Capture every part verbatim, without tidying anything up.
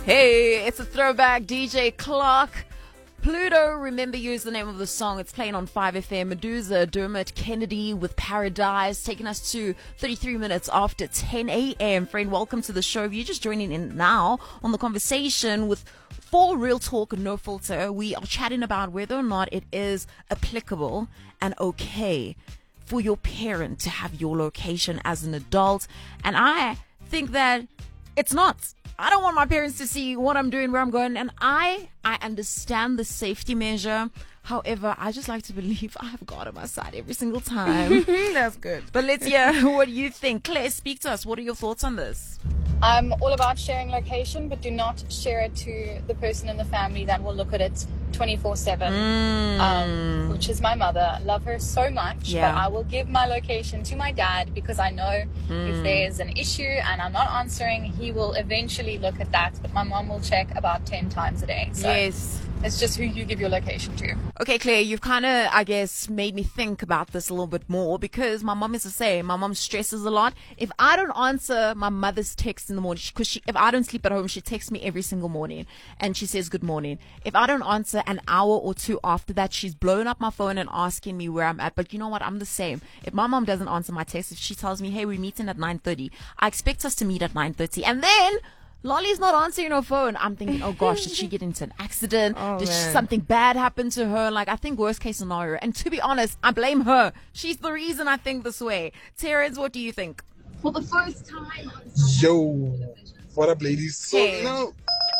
Hey, it's a throwback. D J Clark. Pluto, Remember You is the name of the song. It's playing on five F M. Medusa, Dermot Kennedy with Paradise, taking us to thirty-three minutes after ten A M. Friend, welcome to the show. If you're just joining in now on the conversation with For Real Talk, No Filter, we are chatting about whether or not it is applicable and okay for your parent to have your location as an adult. And I think that it's not. I don't want my parents to see what I'm doing, where I'm going, and I I understand the safety measure. However, I just like to believe I have God on my side every single time. That's good. But let's hear what you think. Claire, speak to us. What are your thoughts on this? I'm all about sharing location, but do not share it to the person in the family that will look at it twenty-four seven, Mm. um, which is my mother. I love her so much, Yeah. but I will give my location to my dad because I know Mm. if there's an issue and I'm not answering, he will eventually look at that, but my mom will check about ten times a day. So Yes. it's just who you give your location to. Okay, Claire, you've kind of, I guess, made me think about this a little bit more because my mom is the same. My mom stresses a lot. If I don't answer my mother's text in the morning, because she, if I don't sleep at home, she texts me every single morning and she says good morning. If I don't answer an hour or two after that, she's blowing up my phone and asking me where I'm at. But you know what? I'm the same. If my mom doesn't answer my text, if she tells me, hey, we're meeting at nine thirty, I expect us to meet at nine thirty. And then Lolly's not answering her phone. I'm thinking, oh gosh, did she get into an accident? Oh, did she, man. something bad happen to her? Like, I think worst case scenario. And to be honest, I blame her. She's the reason I think this way. Terrence, what do you think? For the first time. Yo, what up, ladies? So, Hey. you know,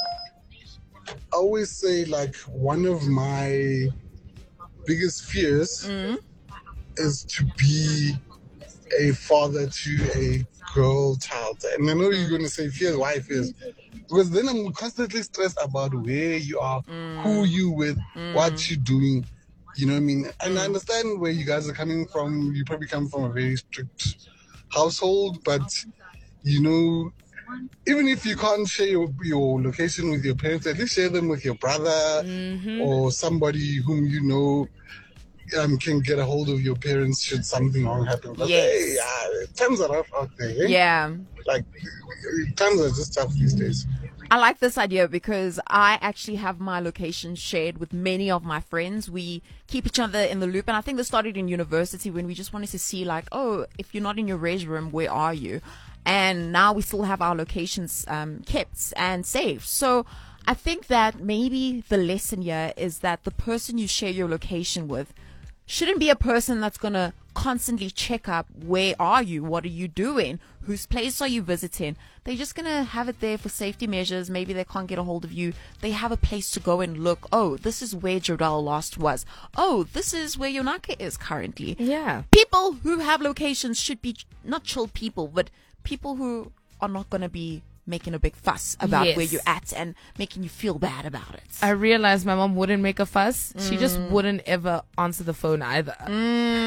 I always say, like, one of my biggest fears Mm. is to be a father to a girl child. And I know you're going to say fears. Why fears? Because then I'm constantly stressed about where you are, who you with, what you're doing. You know what I mean? And I understand where you guys are coming from. You probably come from a very strict household, but, you know, even if you can't share your, your location with your parents, at least share them with your brother or somebody whom you know um, can get a hold of your parents should something wrong happen. But Yes. hey, uh, times are rough out there. Eh? Yeah. Like, times are just tough these days. I like this idea because I actually have my location shared with many of my friends. We keep each other in the loop. And I think this started in university when we just wanted to see, like, oh, if you're not in your res room, where are you? And now we still have our locations um, kept and saved. So I think that maybe the lesson here is that the person you share your location with shouldn't be a person that's going to constantly check up, where are you? What are you doing? Whose place are you visiting? They're just going to have it there for safety measures. Maybe they can't get a hold of you. They have a place to go and look. Oh, this is where Jodelle last was. Oh, this is where Yonaka is currently. Yeah. People who have locations should be not chill people, but people who are not going to be making a big fuss about Yes. where you're at and making you feel bad about it. I realized my mom wouldn't make a fuss. She just wouldn't ever answer the phone either.